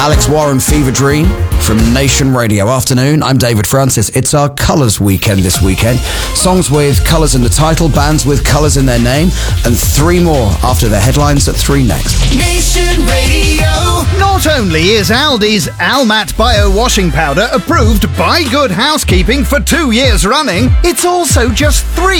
Alex Warren, Fever Dream from Nation Radio. Afternoon, I'm David Francis. It's our Colours weekend this weekend. Songs with colours in the title, bands with colours in their name, and 3 more after the headlines at 3 next. Nation Radio. Not only is Aldi's Almat Bio Washing Powder approved by Good Housekeeping for 2 years running, it's also just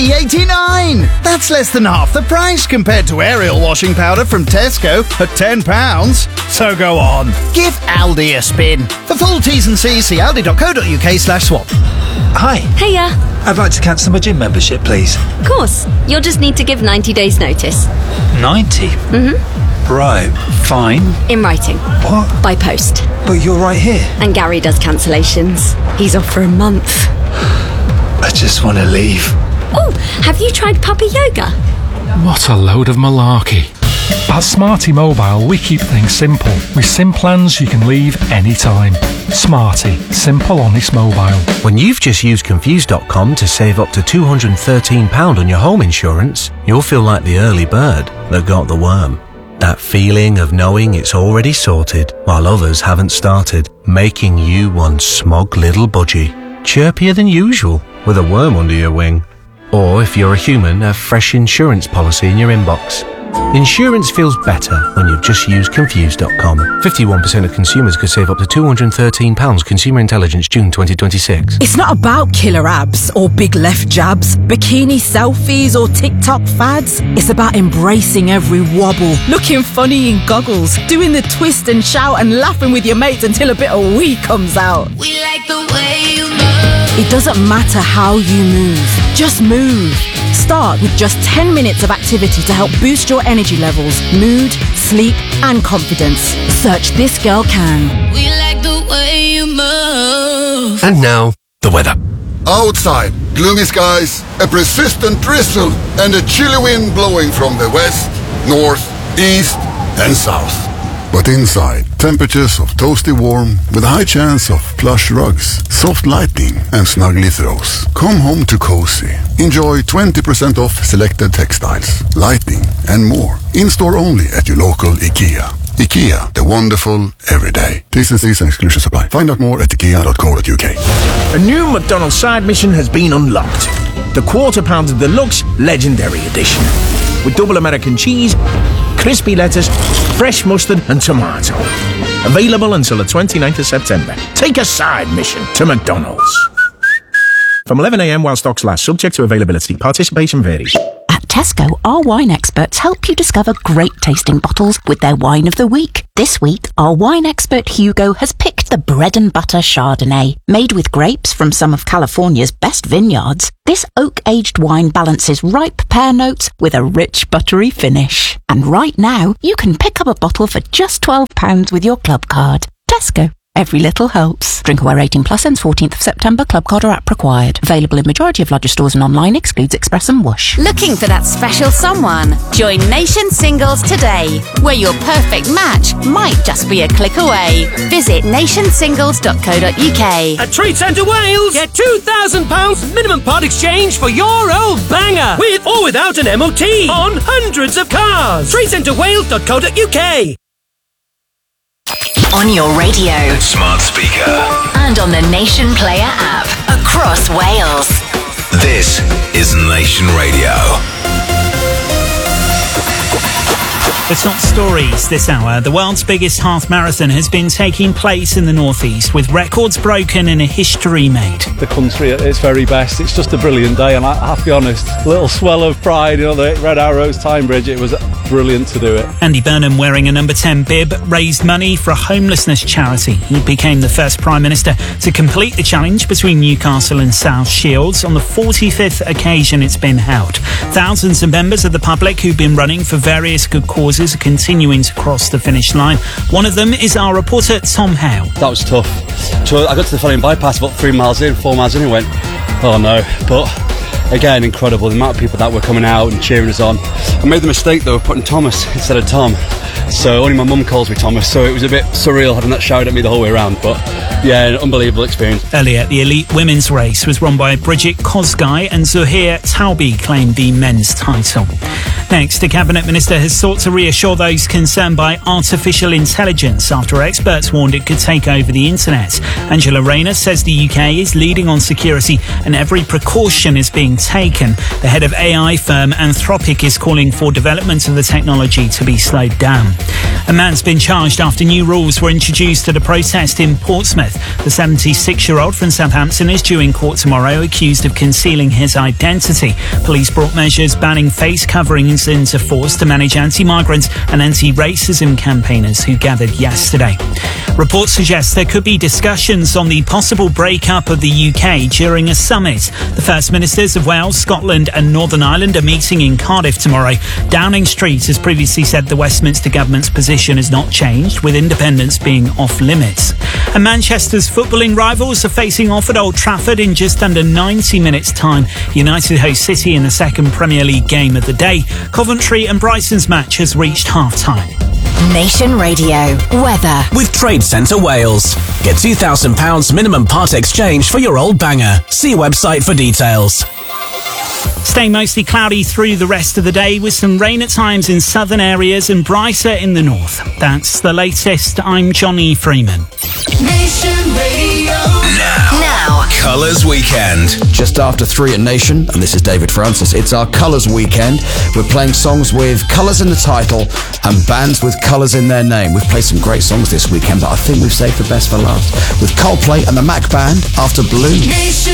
$3.89. That's less than half the price compared to Ariel washing powder from Tesco at £10. So go on, give Aldi a spin. For full T's and C's, see aldi.co.uk/swap. Hi. Hiya. I'd like to cancel my gym membership, please. Of course. You'll just need to give 90 days notice. 90? Mm-hmm. Right, fine. In writing. What? By post. But you're right here. And Gary does cancellations. He's off for a month. I just want to leave. Oh, have you tried puppy yoga? What a load of malarkey. At Smarty Mobile, we keep things simple. With SIM plans you can leave anytime. Smarty. Simple, honest mobile. When you've just used Confused.com to save up to £213 on your home insurance, you'll feel like the early bird that got the worm. That feeling of knowing it's already sorted while others haven't started, making you one smug little budgie. Chirpier than usual with a worm under your wing. Or if you're a human, a fresh insurance policy in your inbox. Insurance feels better when you've just used Confused.com. 51% of consumers could save up to £213. Consumer Intelligence, June 2026. It's not about killer abs or big left jabs, bikini selfies or TikTok fads. It's about embracing every wobble, looking funny in goggles, doing the twist and shout and laughing with your mates until a bit of wee comes out. We like the way you move. It doesn't matter how you move, just move. Start with just 10 minutes of activity to help boost your energy levels, mood, sleep and confidence. Search This Girl Can. We like the way you move. And now, the weather. Outside, gloomy skies, a persistent drizzle, and a chilly wind blowing from the west, north, east, and south. But inside, temperatures of toasty warm with a high chance of plush rugs, soft lighting, and snuggly throws. Come home to cozy. Enjoy 20% off selected textiles, lighting, and more. In-store only at your local IKEA. IKEA, the wonderful everyday. T's and C's and exclusions apply. Find out more at ikea.co.uk. A new McDonald's side mission has been unlocked. The Quarter Pounder Deluxe Legendary Edition. With double American cheese, crispy lettuce, fresh mustard and tomato. Available until the 29th of September. Take a side mission to McDonald's. From 11 a.m. while stocks last, subject to availability. Participation varies. At Tesco, our wine experts help you discover great tasting bottles with their wine of the week. This week, our wine expert Hugo has picked the Bread and Butter Chardonnay. Made with grapes from some of California's best vineyards, this oak-aged wine balances ripe pear notes with a rich, buttery finish. And right now, you can pick up a bottle for just £12 with your club card. Tesco. Every little helps. Drinkaware 18 plus ends 14th of September. Club card or app required. Available in majority of lodger stores and online. Excludes Express and Whoosh. Looking for that special someone? Join Nation Singles today, where your perfect match might just be a click away. Visit nationsingles.co.uk. At Trade Centre Wales, get £2,000 minimum part exchange for your old banger, with or without an MOT, on hundreds of cars. TradeCentreWales.co.uk. On your radio, smart speaker, and on the Nation Player app across Wales. This is Nation Radio. The top stories this hour. The world's biggest half marathon has been taking place in the northeast, with records broken and a history made. The country at its very best. It's just a brilliant day, and I have to be honest, a little swell of pride, the Red Arrows, Tyne Bridge, it was brilliant to do it. Andy Burnham, wearing a number 10 bib, raised money for a homelessness charity. He became the first Prime Minister to complete the challenge between Newcastle and South Shields on the 45th occasion it's been held. Thousands of members of the public who've been running for various good causes are continuing to cross the finish line. One of them is our reporter Tom Hale. That was tough. So I got to the Felling bypass about 4 miles in and went, oh no. But again, incredible, the amount of people that were coming out and cheering us on. I made the mistake though of putting Thomas instead of Tom. So only my mum calls me Thomas, so it was a bit surreal having that shouted at me the whole way around. But yeah, an unbelievable experience. Earlier, the elite women's race was run by Bridget Kosgei, and Zuhair Taubi claimed the men's title. Next, a cabinet minister has sought to reassure those concerned by artificial intelligence after experts warned it could take over the internet. Angela Rayner says the UK is leading on security and every precaution is being taken. The head of AI firm Anthropic is calling for development of the technology to be slowed down. A man's been charged after new rules were introduced at a protest in Portsmouth. The 76-year-old from Southampton is due in court tomorrow, accused of concealing his identity. Police brought measures banning face coverings into force to manage anti-migrant and anti-racism campaigners who gathered yesterday. Reports suggest there could be discussions on the possible breakup of the UK during a summit. The First Ministers of Wales, Scotland and Northern Ireland are meeting in Cardiff tomorrow. Downing Street has previously said the Westminster government's position has not changed, with independence being off limits. And Manchester's footballing rivals are facing off at Old Trafford in just under 90 minutes' time. United host City in the second Premier League game of the day. Coventry and Brighton's match has reached half-time. Nation Radio weather with Trade Centre Wales. Get £2,000 minimum part exchange for your old banger. See website for details. Staying mostly cloudy through the rest of the day with some rain at times in southern areas and brighter in the north. That's the latest. I'm Johnny Freeman. Nation Radio. Now, Colours Weekend. Just after 3 at Nation, and this is David Francis. It's our Colours Weekend. We're playing songs with colours in the title and bands with colours in their name. We've played some great songs this weekend, but I think we've saved the best for last. With Coldplay and the Mac Band after Blue. Nation